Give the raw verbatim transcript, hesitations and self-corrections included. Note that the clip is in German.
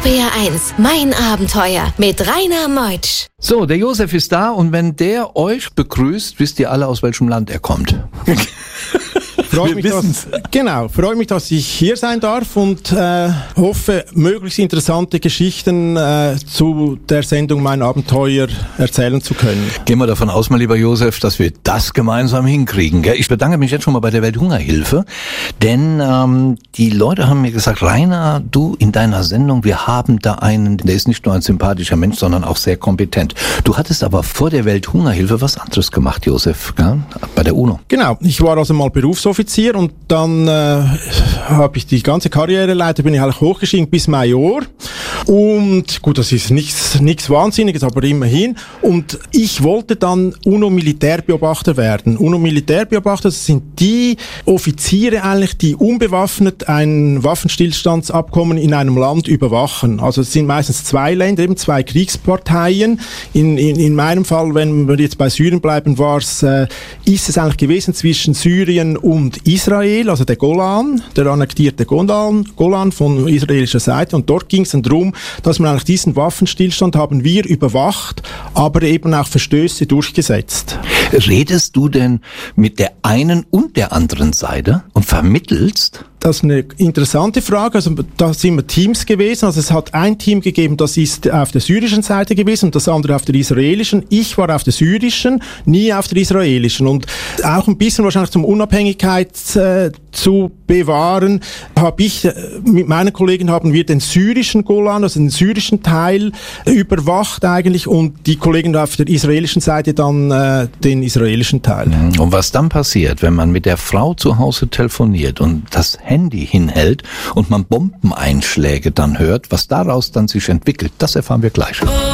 R P R eins, mein Abenteuer mit Rainer Meutsch. So, der Josef ist da und wenn der euch begrüßt, wisst ihr alle, aus welchem Land er kommt. Freue mich, dass, genau, freue mich, dass ich hier sein darf und äh, hoffe, möglichst interessante Geschichten äh, zu der Sendung Mein Abenteuer erzählen zu können. Gehen wir davon aus, mein lieber Josef, dass wir das gemeinsam hinkriegen. Gell? Ich bedanke mich jetzt schon mal bei der Welthungerhilfe, denn ähm, die Leute haben mir gesagt, Rainer, du in deiner Sendung, wir haben da einen, der ist nicht nur ein sympathischer Mensch, sondern auch sehr kompetent. Du hattest aber vor der Welthungerhilfe was anderes gemacht, Josef, gell? Bei der UNO. Genau, ich war also mal Berufsoffizier und dann äh, habe ich die ganze Karriereleiter, bin ich halt hochgestiegen bis Major und gut, das ist nichts nichts Wahnsinniges, aber immerhin und ich wollte dann UNO-Militärbeobachter werden. UNO-Militärbeobachter, das sind die Offiziere eigentlich, die unbewaffnet ein Waffenstillstandsabkommen in einem Land überwachen. Also es sind meistens zwei Länder, eben zwei Kriegsparteien. In, in, in meinem Fall, wenn wir jetzt bei Syrien bleiben, war's, äh, ist es eigentlich gewesen zwischen Syrien und Israel, also der Golan, der annektierte Golan, Golan von israelischer Seite. Und dort ging es dann darum, dass man eigentlich diesen Waffenstillstand haben wir überwacht, aber eben auch Verstöße durchgesetzt. Redest du denn mit der einen und der anderen Seite und vermittelst? Das ist eine interessante Frage. Also da sind wir Teams gewesen. Also es hat ein Team gegeben, das ist auf der syrischen Seite gewesen und das andere auf der israelischen. Ich war auf der syrischen, nie auf der israelischen. Und auch ein bisschen wahrscheinlich zum Unabhängigkeit äh, zu bewahren, habe ich, äh, mit meinen Kollegen haben wir den syrischen Golan, also den syrischen Teil überwacht eigentlich und die Kollegen auf der israelischen Seite dann äh, den israelischen Teil. Und was dann passiert, wenn man mit der Frau zu Hause telefoniert und das Handy hinhält und man Bombeneinschläge dann hört, was daraus dann sich entwickelt, das erfahren wir gleich.